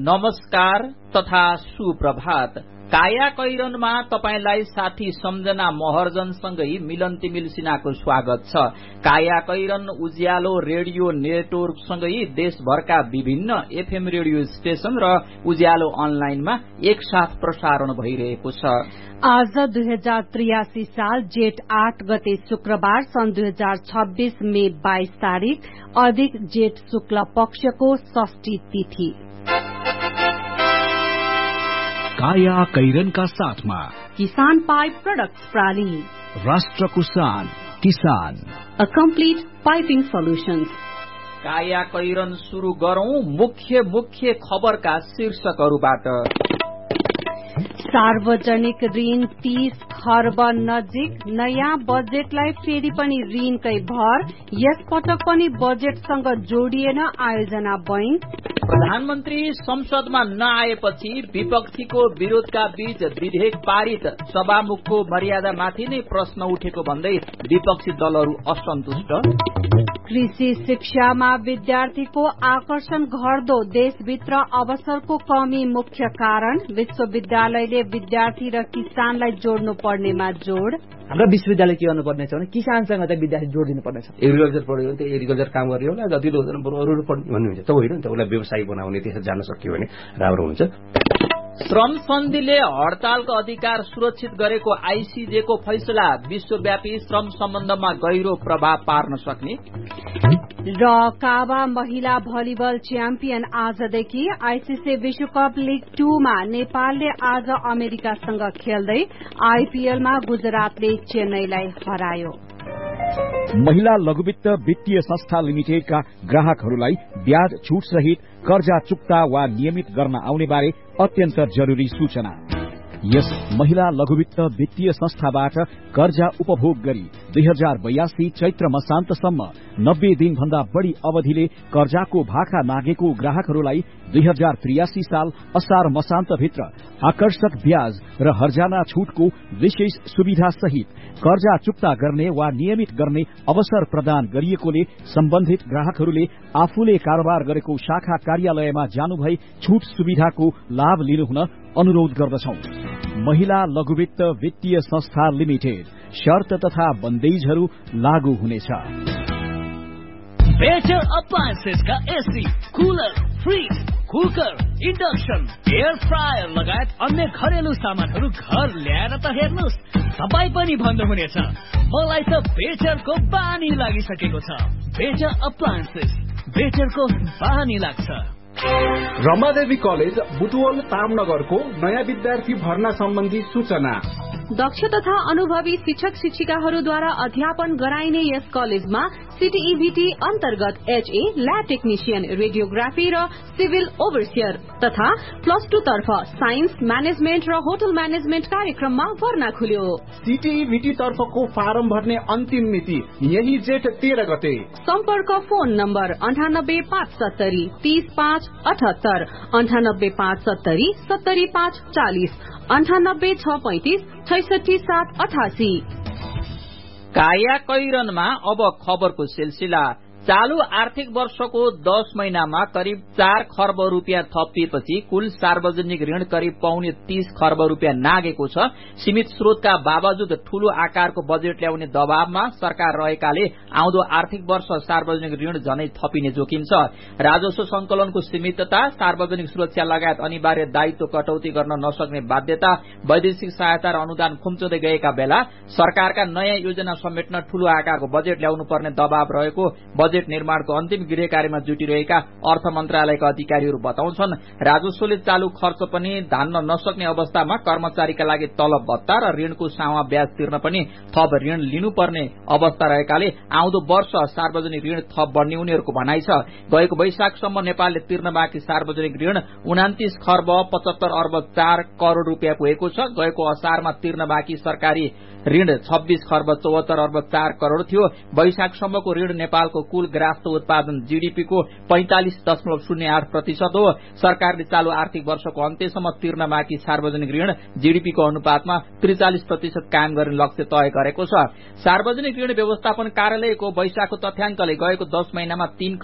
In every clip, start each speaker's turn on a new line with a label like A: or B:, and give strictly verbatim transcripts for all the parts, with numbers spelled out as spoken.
A: नमस्कार तथा सुप्रभात। काया कैरनमा तपाईलाई साथी सम्झना महर्जनसँगै मिलन तिमिल सिन्हाको स्वागत छ। काया कैरन उज्यालो रेडियो नेटवर्कसँगै देशभरका विभिन्न एफएम रेडियो स्टेशन र उज्यालो अनलाइनमा एकसाथ प्रसारण भइरहेको छ।
B: आज दुई हजार त्रियासी साल जेठ आठ गते शुक्रबार सन् दुई हजार छब्बीस मे बाइस तारीक अधिक जेठ शुक्ल पक्षको षष्ठी तिथि।
C: काया कैरनका साथमा
B: किसान पाइप प्रोडक्ट्स प्राली,
C: राष्ट्रको शान किसान,
B: अ कम्प्लिट पाइपिङ सोल्युशन्स।
A: काया कैरन शुरू गरौं मुख्य मुख्य खबरका शीर्षकहरूबाट।
B: सार्वजनिक ऋण तीस खर्ब नजिक, नयाँ बजेटलाई फेरि पनि ऋणकै भर, यस पटक पनि बजेटसँग जोडिएन आयोजना बैंक।
A: प्रधानमन्त्री संसदमा नआएपछि विपक्षीको विरोधका बीच विधेयक पारित, सभामुखको मर्यादामाथि नै प्रश्न उठेको भन्दै विपक्षी दलहरू असन्तुष्ट।
B: कृषि शिक्षामा विद्यार्थीको आकर्षण घट्दो, देशभित्र अवसरको कमी मुख्य कारण, विश्वविद्यालयले विद्यार्थी र किसानलाई जोड्नु पर्नेमा जोड़।
D: हाम्रो विश्वविद्यालय के गर्नुपर्ने छ भने किसानसँग चाहिँ विद्यार्थी जोडिदिनु पर्नेछ। एग्रिकल्चर पढ्यो भने त एग्रिकल्चर काम गर्ने होला, जति हुँदैन बरु अरू पढ्ने भन्ने हुन्छ त होइन नि त। उसलाई व्यवसाय बनाउने त्यसरी जान सकियो भने राम्रो हुन्छ।
A: श्रम सन्धिले हड़तालको अधिकार सुरक्षित गरेको आईसीजेको फैसला, विश्वव्यापी श्रम सम्बन्धमा गहिरो प्रभाव पार्न सक्ने।
B: र काबा महिला भलिबल च्याम्पियन आजदेखि। आईसीसी विश्वकप लीग टूमा नेपालले आज अमेरिकासँग खेल्दै आईपीएलमा गुजरातले चेन्नईलाई हरायो।
C: महिला लघुवित्त वित्तीय संस्था लिमिटेडका ग्राहकहरूलाई ब्याज छूट सहित कर्जा चुक्ता वा नियमित गर्न आउने बारे अत्यन्त जरूरी सूचना। यस महिला लघुवित्त वित्तीय संस्थाबाट कर्जा उपभोग गरी दुई हजार बयासी चैत्र मसान्तसम्म नब्बे दिन भन्दा बढ़ी अवधिले कर्जाको भाखा मागेको ग्राहकहरूलाई दुई हजार त्रियासी साल असार मसान्तभित्र आकर्षक ब्याज र हर्जाना छूटको विशेष सुविधा सहित कर्जा चुक्ता गर्ने वा नियमित गर्ने अवसर प्रदान गरिएकोले सम्बन्धित ग्राहकहरूले आफूले कारोबार गरेको शाखा कार्यालयमा जानुभई छूट सुविधाको लाभ लिनुहुन अनुरोध गर्दछौं। महिला लघुवित्त वित्तीय संस्था लिमिटेड, शर्त तथा बन्देजहरू लागू हुनेछ।
E: Better अप्लायन्सेसका AC, cooler, fridge, cooker, induction, air fryer लगायत अन्य घरेलु सामानहरू घर ल्याएर त हेर्नुहोस्, तपाईँ पनि भन्नुहुनेछ मलाई त बेटरको बानी लागिसकेको छ। बेटर अप्लायन्सेस, बेटरको बानी लाग्छ।
F: रमादेवी कलेज बुटवल तामनगरको नयाँ विद्यार्थी भर्ना सम्बन्धी सूचना।
G: दक्ष तथा अनुभवी शिक्षक शिक्षिकाहरूद्वारा अध्यापन गराइने यस कलेजमा सीटीईबीटी अन्तर्गत एचए, ल्याब टेक्निशियन, रेडियोग्राफी र सिभिल ओभरसियर तथा प्लस टू तर्फ साइन्स, म्यानेजमेन्ट र होटल म्यानेजमेन्ट कार्यक्रममा भर्ना खुल्यो।
F: सीटीईबीटी तर्फको फारम भर्ने अन्तिम मिति यही जेठ तेह्र गते।
G: सम्पर्क फोन नम्बर अन्ठानब्बे पाँच सत्तरी तीस पाँच अठहत्तर, अन्ठानब्बे पाँच सत्तरी सत्तरी पाँच चालिस, अन्ठानब्बे छ पैंतिस छैसठी सात अठासी।
A: काया कैरनमा अब खबरको सिलसिला। चालू आर्थिक वर्षको दस महिनामा करिब चार खर्ब रूपियाँ थपिएपछि कुल सार्वजनिक ऋण करिब पाउने तीस खर्ब रूपियाँ नागेको छ। सीमित स्रोतका बावजुद ठूलो आकारको बजेट ल्याउने दबावमा सरकार रहेकाले आउँदो आर्थिक वर्ष सार्वजनिक ऋण झनै थपिने जोखिम छ। राजस्व संकलनको सीमितता, सार्वजनिक सुरक्षा लगायत अनिवार्य दायित्व कटौती गर्न नसक्ने बाध्यता, वैदेशिक सहायता र अनुदान खुम्चोदै गएका बेला सरकारका नयाँ योजना समेट्न ठूलो आकारको बजेट ल्याउनु पर्ने दबाव रहेको बजेट निर्माणको अन्तिम गृह कार्यमा जुटिरहेका अर्थ मन्त्रालयका अधिकारीहरू बताउँछन्। राजस्वले चालू खर्च पनि धान्न नसक्ने अवस्थामा कर्मचारीका लागि तलब भत्ता र ऋणको सावा ब्याज तिर्न पनि थप ऋण लिनुपर्ने अवस्था रहेकाले आउँदो वर्ष सार्वजनिक ऋण थप बढ्ने उनीहरूको भनाइ छ। गएको वैशाखसम्म नेपालले तिर्न बाँकी सार्वजनिक ऋण उनातिस खर्ब पचहत्तर अर्ब चार करोड़ रूपियाँ पुगेको छ। गएको असारमा तिर्न बाँकी सरकारी ऋण छब्बीस खर्ब चौहत्तर अर्ब चार करोड़ थियो। वैशाखसम्मको ऋण नेपालको कुल ग्राहक उत्पादन जीडीपीको पैंतालिस दशमलव शून्य आठ प्रतिशत हो। सरकारले चालू आर्थिक वर्षको अन्त्यसम्म तिर्न बाँकी सार्वजनिक ऋण जीडीपीको अनुपातमा त्रिचालिस प्रतिशत कायम गर्ने लक्ष्य तय गरेको छ। सार्वजनिक ऋण व्यवस्थापन कार्यालयको वैशाखको तथ्याङ्कले गएको दस महिनामा तीन खर्ब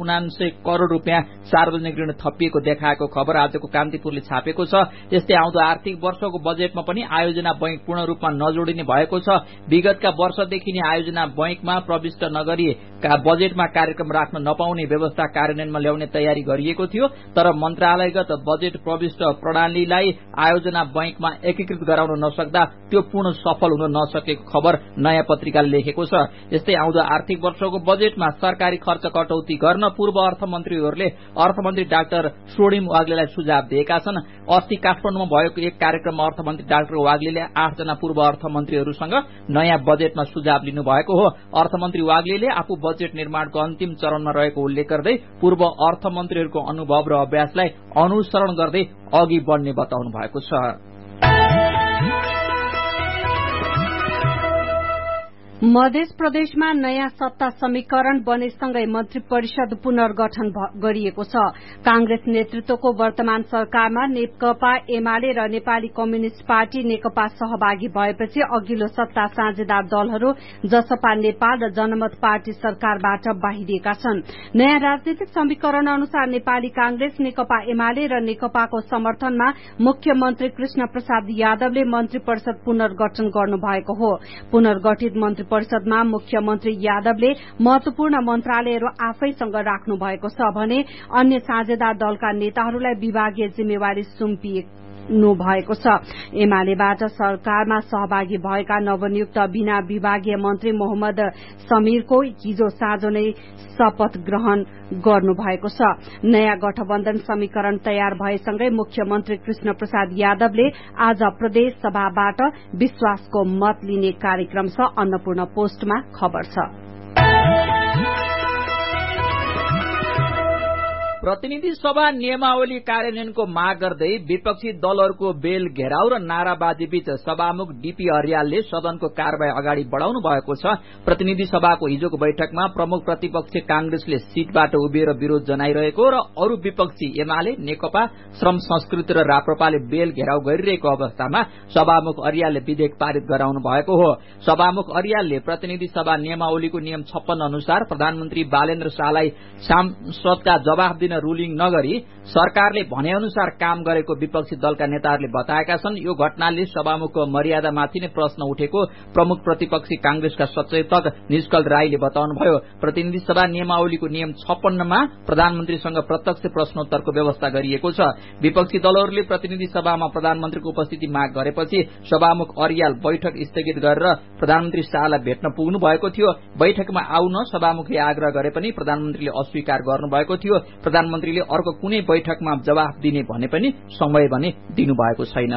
A: उनान्सय करोड़ रुपियाँ सार्वजनिक ऋण थपिएको देखाएको खबर आजको कान्तिपुरले छापेको छ। यस्तै आउँदो आर्थिक वर्षको बजेटमा पनि आयोजना बैंक पूर्ण रूपमा नजोडिने भएको छ। विगतका वर्षदेखि नै आयोजना बैंकमा प्रविष्ट नगरिएका बजेटमा कार्यक्रम राख्न नपाउने व्यवस्था कार्यान्वयनमा ल्याउने तयारी गरिएको थियो, तर मन्त्रालयगत बजेट प्रविष्ट प्रणालीलाई आयोजना बैंकमा एकीकृत गराउन नसक्दा त्यो पूर्ण सफल हुन नसकेको खबर नयाँ पत्रिकाले लेखेको छ। यस्तै आउँदो आर्थिक वर्षको बजेटमा सरकारी खर्च कटौती गर्न पूर्व अर्थमन्त्रीहरूले अर्थमन्त्री डाक्टर स्वर्णिम वाग्लेलाई सुझाव दिएका छन्। अस्ति काठमाडौँमा भएको एक कार्यक्रममा अर्थमन्त्री डाक्टर वाग्लेले आठजना पूर्व अर्थमन्त्रीहरूसँग नयाँ बजेटमा सुझाव लिनुभएको हो। अर्थमन्त्री वाग्लेले आफू बजेट निर्माणको अन्तिम चरणमा रहेको उल्लेख गर्दै पूर्व अर्थमन्त्रीहरूको अनुभव र अभ्यासलाई अनुसरण गर्दै अघि बढ्ने बताउनु भएको छ।
B: मध्य प्रदेशमा नयाँ सत्ता समीकरण बनेसँगै मन्त्री परिषद पुनर्गठन गरिएको छ। कांग्रेस नेतृत्वको वर्तमान सरकारमा नेकपा एमाले र नेपाली कम्युनिष्ट पार्टी नेकपा सहभागी भएपछि अघिल्लो सत्ता साझेदार दलहरू जसपा नेपाल र जनमत पार्टी सरकारबाट बाहिरिएका छन्। नयाँ राजनीतिक समीकरण अनुसार नेपाली कांग्रेस, नेकपा एमाले र नेकपाको समर्थनमा मुख्यमन्त्री कृष्ण प्रसाद यादवले मन्त्री परिषद पुनर्गठन गर्नुभएको हो। पुनर्गठित मन्त्री परिषदमा मुख्यमन्त्री यादवले महत्वपूर्ण मन्त्रालयहरू आफैसँग राख्नु भएको छ भने अन्य साझेदार दलका नेताहरूलाई विभागीय जिम्मेवारी सुम्पिनु भएको छ। एमालेबाट सरकारमा सहभागी भएका नवनियुक्त बिना विभागीय मन्त्री मोहम्मद समीरको हिजो साँझ नै शपथ ग्रहण गर्नु भएको छ। नयाँ गठबन्धन समीकरण तयार भएसँगै मुख्यमन्त्री कृष्ण प्रसाद यादवले आज प्रदेश सभाबाट विश्वासको मत लिने कार्यक्रम छ। अन्नपूर्ण पोस्टमा खबर छ।
A: प्रतिनिधि सभा नियमावली कार्यान्वयनको माग गर्दै विपक्षी दलहरूको बेल घेराउ र नाराबाजी बीच सभामुख डीपी अर्यालले सदनको कार्यवाही अगाडि बढ़ाउनु भएको छ। प्रतिनिधि सभाको हिजोको बैठकमा प्रमुख प्रतिपक्ष कांग्रेसले सीटबाट उभिएर विरोध जनाइरहेको र अरू विपक्षी एमाले, नेकपा, श्रम संस्कृति र राप्रपाले बेल घेराउ गरिरहेको अवस्थामा सभामुख अर्यालले विधेयक पारित गराउनु भएको हो। सभामुख अर्यालले प्रतिनिधि सभा नियमावलीको नियम छप्पन्न अनुसार प्रधानमन्त्री बालेन्द्र शाहलाई सांसदका जवाफ दिन रुलिङ नगरी सरकारले भने अनुसार काम गरेको विपक्षी दलका नेताहरूले बताएका छन्। यो घटनाले सभामुखको मर्यादामाथि नै प्रश्न उठेको प्रमुख प्रतिपक्षी कांग्रेसका सचेतक निष्कल राईले बताउनुभयो। प्रतिनिधि सभा नियमावलीको नियम छप्पन्नमा प्रधानमन्त्रीसँग प्रत्यक्ष प्रश्नोत्तरको व्यवस्था गरिएको छ। विपक्षी दलहरूले प्रतिनिधि सभामा प्रधानमन्त्रीको उपस्थिति माग गरेपछि सभामुख अर्याल बैठक स्थगित गरेर प्रधानमन्त्री शाहलाई भेट्न पुग्नु भएको थियो। बैठकमा आउन सभामुखले आग्रह गरे पनि प्रधानमन्त्रीले अस्वीकार गर्नुभएको थियो। प्रधानमन्त्रीले अर्को कुनै बैठकमा जवाफ दिने भने पनि समय भने दिनुभएको छैन।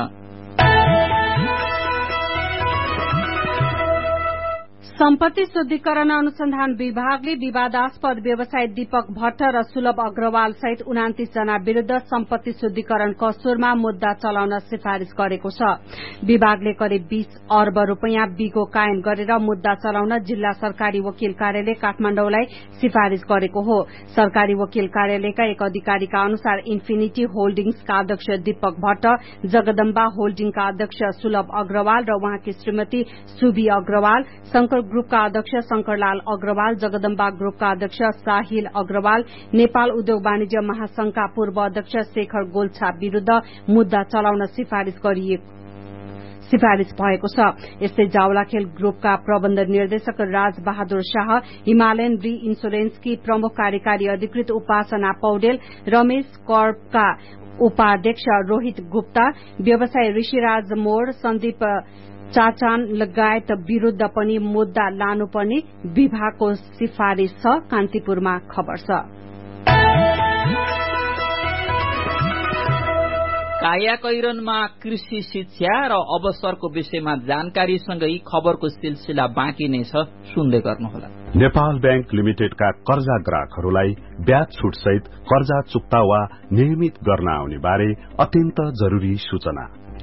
B: सम्पत्ति शुद्धिकरण अनुसन्धान विभागले विवादास्पद व्यवसायी दीपक भट्ट र सुलभ अग्रवाल सहित उनातीस जना विरूद्ध सम्पत्ति शुद्धिकरण कसुरमा मुद्दा चलाउन सिफारिश गरेको छ। विभागले करिब बीस अर्ब रूपियाँ बिगो कायम गरेर मुद्दा चलाउन जिल्ला सरकारी वकिल कार्यालय काठमाडौँलाई सिफारिश गरेको हो। सरकारी वकिल कार्यालयका एक अधिकारीका अनुसार इन्फिनिटी होल्डिंग्सका अध्यक्ष दीपक भट्ट, जगदम्बा होल्डिंगका अध्यक्ष सुलभ अग्रवाल र उहाँकी श्रीमती सुबी अग्रवाल, शंकर ग्रुपका अध्यक्ष शंकरलाल अग्रवाल, जगदम्बा ग्रुपका अध्यक्ष साहिल अग्रवाल, नेपाल उद्योग वाणिज्य महासंघका पूर्व अध्यक्ष शेखर गोल्छा विरूद्ध मुद्दा चलाउन सिफारिश गरिएको सिफारिश भएको छ। यस्तै जावलाखेल ग्रुपका प्रबन्ध निर्देशक राज बहादुर शाह, हिमालयन री इन्स्योरेन्सकी प्रमुख कार्यकारी अधिकृत उपासना पौडेल, रमेश कर्पका उपाध्यक्ष रोहित गुप्ता, व्यवसायी ऋषिराज मोड़, सन्दीप चाचान लगायत विरूद्ध पनि मुद्दा लानुपर्ने विभागको सिफारिश छ। कान्तिपुरमा खबर छ।
A: कायाकैरनमा कृषि शिक्षा र अवसरको विषयमा जानकारीसँगै खबरको सिलसिला बाँकी नै छ, सुन्दै गर्नुहोला।
H: नेपाल बैंक लिमिटेडका कर्जा ग्राहकहरूलाई ब्याज छुट सहित कर्जा चुक्ता वा नियमित गर्न आउने बारे अत्यन्त जरूरी सूचना।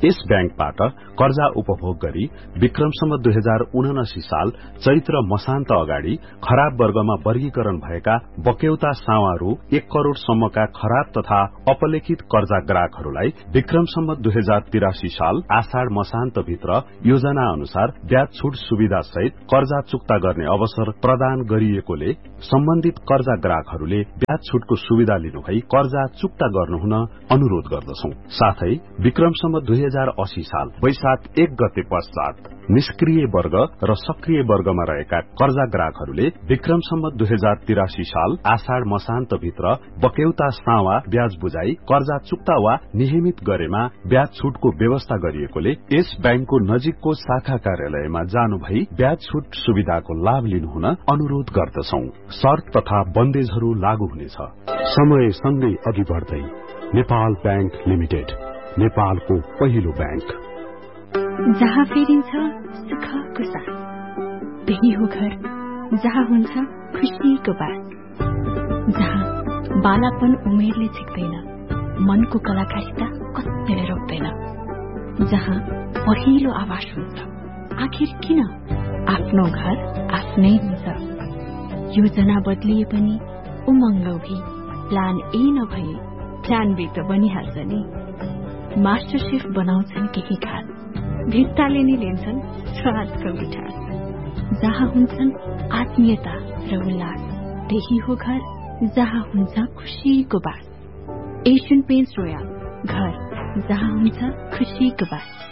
H: यस ब्याङ्कबाट कर्जा उपभोग गरी विक्रमसम्म दुई हजार उनासी साल चैत्र मसान्त अगाडि खराब वर्गमा वर्गीकरण भएका बक्यौता सावा रु एक करोड़ सम्मका खराब तथा अपलेखित कर्जा ग्राहकहरूलाई विक्रमसम्म दुई हजार तिरासी साल आषाढ़ मसान्त भित्र योजना अनुसार ब्याज छूट सुविधा सहित कर्जा चुक्ता गर्ने अवसर प्रदान गरिएकोले सम्बन्धित कर्जा ग्राहकहरूले ब्याज छूटको सुविधा लिनुभई कर्जा चुक्ता गर्नुहुन अनुरोध गर्दछौं। साथै विक्रमसम्म दुई हजार अस्सी साल वैशाख एक गते पश्चात निष्क्रिय वर्ग र सक्रिय वर्गमा रहेका कर्जा ग्राहकहरूले विक्रमसम्म दुई हजार तिरासी साल आषाढ़ मसान्त भित्र बक्यौता सावा ब्याज बुझाई कर्जा चुक्ता वा नियमित गरेमा ब्याज छूटको व्यवस्था गरिएकोले यस ब्याङ्कको नजिकको शाखा कार्यालयमा जानु भई ब्याज छूट सुविधाको लाभ लिनुहुन अनुरोध गर्दछौं। शर्त तथा बन्देजहरू लागू हुनेछ। समय सँगै अघि बढ्दै नेपाल ब्याङ्क लिमिटेड, नेपालको पहिलो ब्याङ्क।
I: जहाँ फेरिन्छ सुखको साथ, त्यही हो घर जहाँ हुन्छ खुशीको बात, जहाँ बालापन उमेरले झिक्दैन, मनको कलाकारिता कतिले रोक्दैन, जहाँ पहिलो आवाज हुन्छ आखिर किन आफ्नो घर आफ्नै हुन्छ। योजना बदलिए पनि उमङ्ग भी प्लान ए नभए प्लान बी त बनिहाल्छ नि। मास्टर शेफ बनाउँछन् केही खास, भित्ताले नै लिन्छन् स्वादको मिठास, जहाँ हुन्छन् आत्मीयता र उल्लास, त्यही हो घर जहाँ हुन्छ खुशीको बास। एशियन पेन्ट्स रोयल, घर जहाँ हुन्छ खुशीको बास।